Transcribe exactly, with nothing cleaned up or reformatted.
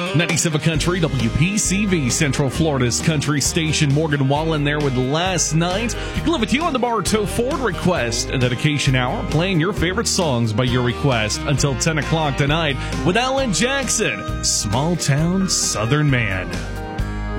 ninety-seven Country, W P C V, Central Florida's country station. Morgan Wallen there with Last Night. You live with you on the Bartow Ford Request, a dedication hour, playing your favorite songs by your request until ten o'clock tonight with Alan Jackson, Small Town Southern Man.